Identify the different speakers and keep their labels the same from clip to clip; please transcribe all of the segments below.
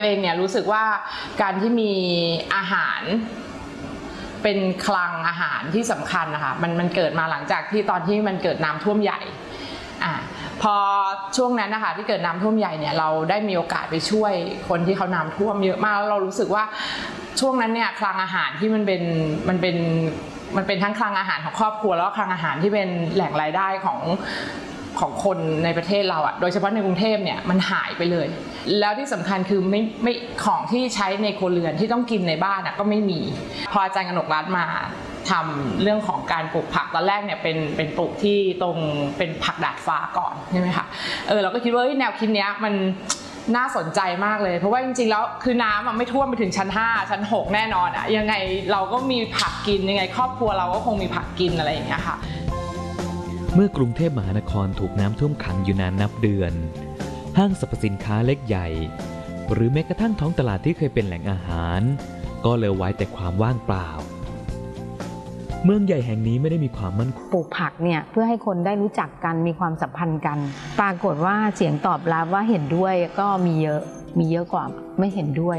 Speaker 1: เองเนี่ยรู้สึกว่าการที่มีอาหารเป็นคลังอาหารที่สำคัญนะคะมันเกิดมาหลังจากที่ตอนที่มันเกิดน้ำท่วมใหญ่พอช่วงนั้นนะคะที่เกิดน้ำท่วมใหญ่เนี่ยเราได้มีโอกาสไปช่วยคนที่เขาน้ำท่วมเยอะมากแล้วเรารู้สึกว่าช่วงนั้นเนี่ยคลังอาหารที่มันเป็นทั้งคลังอาหารของครอบครัวแล้วก็คลังอาหารที่เป็นแหล่งรายได้ของคนในประเทศเราโดยเฉพาะในกรุงเทพเนี่ยมันหายไปเลยแล้วที่สำคัญคือไม่ของที่ใช้ในครัวเรือนที่ต้องกินในบ้านก็ไม่มีพออาจารย์กนกรัตน์มาทำเรื่องของการปลูกผักตอนแรกเนี่ยเป็นปลูกที่ตรงเป็นผักดาดฟ้าก่อนใช่ไหมคะเราก็คิดว่าแนวคิดเนี้ยมันน่าสนใจมากเลยเพราะว่าจริงๆแล้วคือน้ำไม่ท่วมไปถึงชั้น5ชั้น6แน่นอนยังไงเราก็มีผักกินยังไงครอบครัวเราก็คงมีผักกินอะไรอย่างเงี้ยค่ะ
Speaker 2: เมื่อกรุงเทพมหานครถูกน้ำท่วมขังอยู่นานนับเดือนห้างสรรพสินค้าเล็กใหญ่หรือแม้กระทั่งท้องตลาดที่เคยเป็นแหล่งอาหารก็เหลือไว้แต่ความว่างเปล่าเมืองใหญ่แห่งนี้ไม่ได้มีความมั่นคง
Speaker 3: ปลูกผักเนี่ยเพื่อให้คนได้รู้จักกันมีความสัมพันธ์กันปรากฏว่าเสียงตอบรับว่าเห็นด้วยก็มีเยอะกว่าไม่เห็นด้วย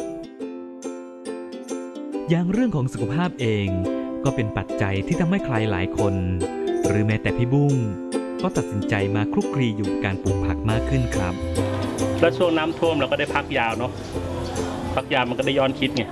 Speaker 2: อย่างเรื่องของสุขภาพเองก็เป็นปัจจัยที่ทำให้ใครหลายคนหรือแม้แต่พี่บุ้งก็ตัดสินใจมาคลุกคลีอยู่การปลูกผักมากขึ้นครับ
Speaker 4: แล้วช่วงน้ำท่วมเราก็ได้พักยาวเนาะพักยาวมันก็ได้ย้อนคิดไง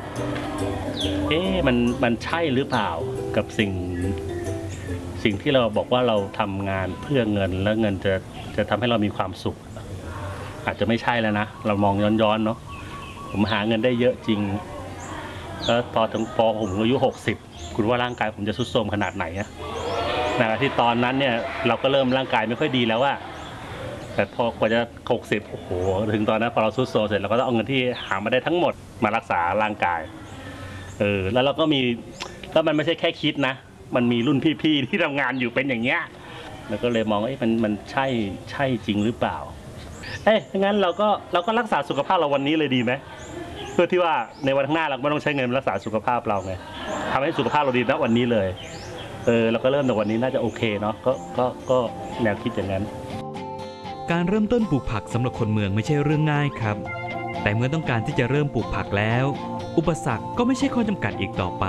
Speaker 4: มันใช่หรือเปล่ากับสิ่งที่เราบอกว่าเราทำงานเพื่อเงินแล้วเงินจะทำให้เรามีความสุขอาจจะไม่ใช่แล้วนะเรามองย้อนเนาะผมหาเงินได้เยอะจริงแล้วพอผมอายุ60คุณว่าร่างกายผมจะทรุดโทรมขนาดไหนในที่ตอนนั้นเนี่ยเราก็เริ่มร่างกายไม่ค่อยดีแล้วแต่พอกว่าจะ60โอ้โหถึงตอนนั้นพอเราทรุดโทรมเสร็จเราก็ต้องเอาเงินที่หามาได้ทั้งหมดมารักษาร่างกายแล้วเราก็มีแล้วมันไม่ใช่แค่คิดนะมันมีรุ่นพี่ๆที่ทำงานอยู่เป็นอย่างเงี้ยแล้วก็เลยมองว่ามันใช่จริงหรือเปล่างั้นเราก็รักษาสุขภาพเราวันนี้เลยดีไหมเพื่อที่ว่าในวันข้างหน้าเราไม่ต้องใช้เงินรักษาสุขภาพเราไงทำให้สุขภาพเราดีณวันนี้เลยเราก็เริ่มในวันนี้น่าจะโอเคเนาะก็แนวคิดอย่างนั้น
Speaker 2: การเริ่มต้นปลูกผักสำหรับคนเมืองไม่ใช่เรื่องง่ายครับแต่เมื่อต้องการที่จะเริ่มปลูกผักแล้วอุปสรรคก็ไม่ใช่ข้อจำกัดอีกต่อไป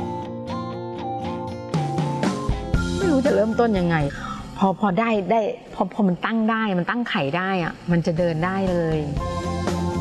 Speaker 3: ไม่รู้จะเริ่มต้นยังไงพอได้พอมันตั้งได้มันตั้งไข่ได้มันจะเดินได้เลย